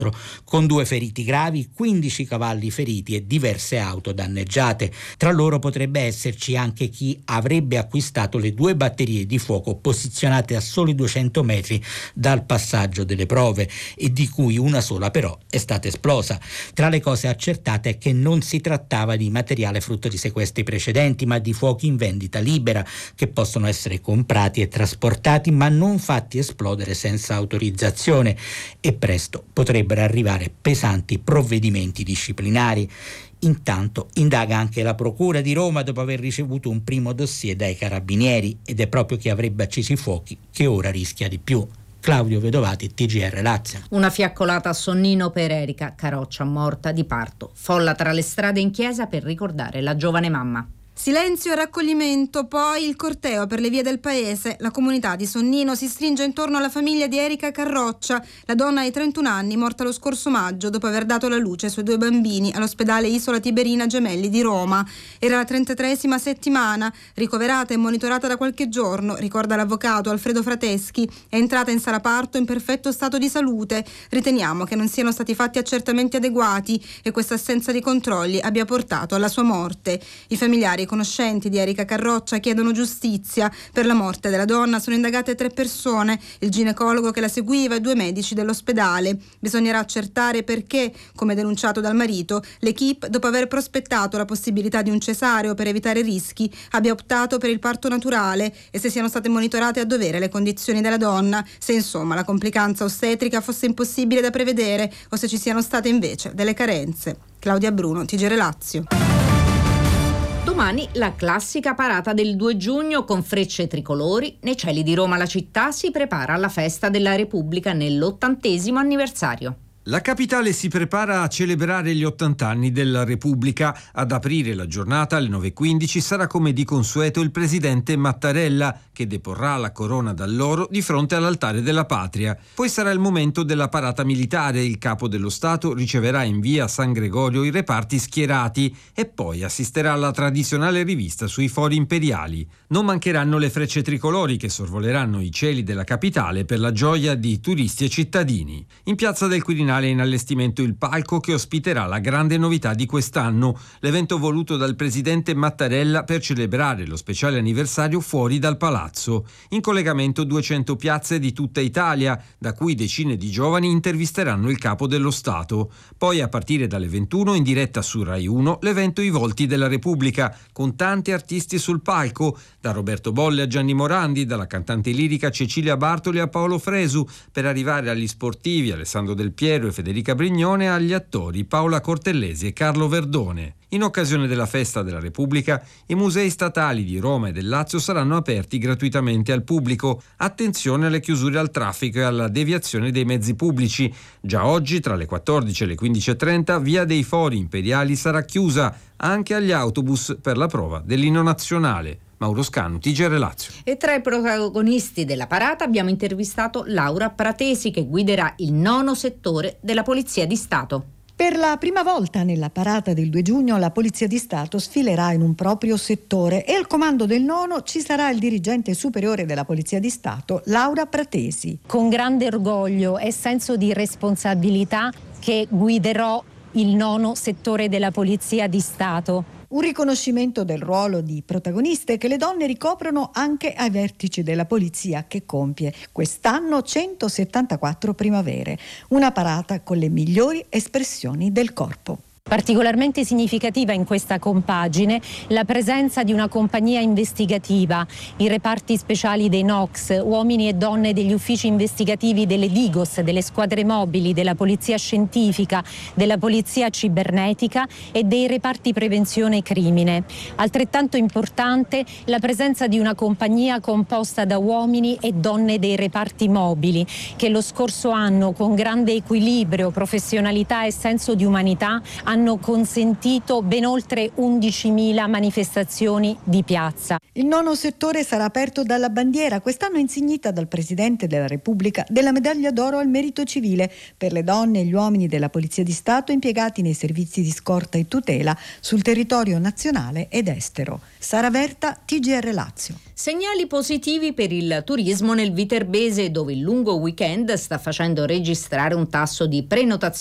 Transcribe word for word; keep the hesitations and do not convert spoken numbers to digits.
con due feriti gravi, quindici cavalli feriti e diverse auto danneggiate. Tra loro potrebbe esserci anche chi avrebbe acquistato le due batterie di fuoco posizionate a soli duecento metri dal passaggio delle prove e di cui una sola però è stata esplosa. Tra le cose accertate è che non si trattava di materiale frutto di sequestri precedenti, ma di fuochi in vendita libera che possono essere comprati e trasportati ma non fatti esplodere senza autorizzazione, e presto potrebbero arrivare pesanti provvedimenti disciplinari. Intanto indaga anche la Procura di Roma dopo aver ricevuto un primo dossier dai carabinieri, ed è proprio chi avrebbe acceso i fuochi che ora rischia di più. Claudio Vedovati, T G R Lazio. Una fiaccolata a Sonnino per Erika Carroccia, morta di parto. Folla tra le strade in chiesa per ricordare la giovane mamma. Silenzio e raccoglimento, poi il corteo per le vie del paese. La comunità di Sonnino si stringe intorno alla famiglia di Erika Carroccia. La donna hai trentuno anni, morta lo scorso maggio dopo aver dato la luce ai suoi due bambini all'ospedale Isola Tiberina Gemelli di Roma. Era la trentatreesima settimana, ricoverata e monitorata da qualche giorno, ricorda l'avvocato Alfredo Frateschi. È entrata in sala parto in perfetto stato di salute. Riteniamo che non siano stati fatti accertamenti adeguati e questa assenza di controlli abbia portato alla sua morte. I familiari i conoscenti di Erika Carroccia chiedono giustizia. Per la morte della donna sono indagate tre persone, il ginecologo che la seguiva e due medici dell'ospedale. Bisognerà accertare perché, come denunciato dal marito, l'equipe, dopo aver prospettato la possibilità di un cesareo per evitare rischi, abbia optato per il parto naturale e se siano state monitorate a dovere le condizioni della donna, se insomma la complicanza ostetrica fosse impossibile da prevedere o se ci siano state invece delle carenze. Claudia Bruno, T G R Lazio. Domani la classica parata del due giugno con frecce tricolori. Nei cieli di Roma la città si prepara alla festa della Repubblica nell'ottantesimo anniversario. La capitale si prepara a celebrare gli ottanta anni della Repubblica. Ad aprire la giornata alle nove e quindici sarà come di consueto il presidente Mattarella, che deporrà la corona d'alloro di fronte all'altare della patria. Poi sarà il momento della parata militare. Il capo dello Stato riceverà in via San Gregorio i reparti schierati e poi assisterà alla tradizionale rivista sui fori imperiali. Non mancheranno le frecce tricolori che sorvoleranno i cieli della capitale per la gioia di turisti e cittadini. In piazza del Quirinale è in allestimento il palco che ospiterà la grande novità di quest'anno, l'evento voluto dal presidente Mattarella per celebrare lo speciale anniversario fuori dal palazzo. In collegamento duecento piazze di tutta Italia, da cui decine di giovani intervisteranno il capo dello Stato. Poi a partire dalle ventuno in diretta su Rai uno l'evento I Volti della Repubblica, con tanti artisti sul palco, da Roberto Bolle a Gianni Morandi, dalla cantante lirica Cecilia Bartoli a Paolo Fresu, per arrivare agli sportivi Alessandro Del Piero e Federica Brignone, agli attori Paola Cortellesi e Carlo Verdone. In occasione della festa della Repubblica, i musei statali di Roma e del Lazio saranno aperti gratuitamente al pubblico. Attenzione alle chiusure al traffico e alla deviazione dei mezzi pubblici. Già oggi, tra le quattordici e le quindici e trenta, via dei Fori Imperiali sarà chiusa anche agli autobus per la prova dell'inno nazionale. Mauro Scanu, T G R Lazio. E tra i protagonisti della parata abbiamo intervistato Laura Pratesi, che guiderà il nono settore della Polizia di Stato. Per la prima volta nella parata del due giugno la Polizia di Stato sfilerà in un proprio settore e al comando del nono ci sarà il dirigente superiore della Polizia di Stato, Laura Pratesi. Con grande orgoglio e senso di responsabilità che guiderò il nono settore della Polizia di Stato. Un riconoscimento del ruolo di protagoniste che le donne ricoprono anche ai vertici della polizia, che compie quest'anno centosettantaquattro primavere, una parata con le migliori espressioni del corpo. Particolarmente significativa in questa compagine la presenza di una compagnia investigativa, i reparti speciali dei N O C S, uomini e donne degli uffici investigativi delle Digos, delle squadre mobili, della polizia scientifica, della polizia cibernetica e dei reparti prevenzione crimine. Altrettanto importante la presenza di una compagnia composta da uomini e donne dei reparti mobili, che lo scorso anno con grande equilibrio, professionalità e senso di umanità hanno consentito ben oltre undicimila manifestazioni di piazza. Il nono settore sarà aperto dalla bandiera, quest'anno insignita dal Presidente della Repubblica della medaglia d'oro al merito civile per le donne e gli uomini della Polizia di Stato impiegati nei servizi di scorta e tutela sul territorio nazionale ed estero. Sara Verta, T G R Lazio. Segnali positivi per il turismo nel Viterbese, dove il lungo weekend sta facendo registrare un tasso di prenotazione